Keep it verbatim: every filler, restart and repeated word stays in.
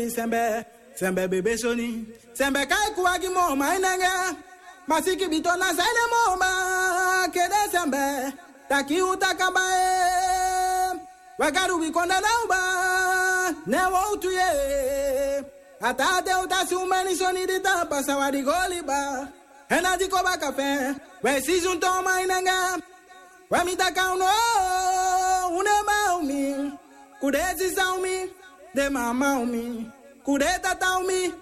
soni sembe sembe bebe soni sembe kai kuagi mo mainanga masiki bitona saile mo ma kede sembe taki utakabae wagaru bikonda nauba ne woutuye atate utasi umeni soni dita pasawadi goliba ena dikoba kafe we sizunto mainanga we mitaka uno une maumi kudezi saumi de mama umi kudeta taumi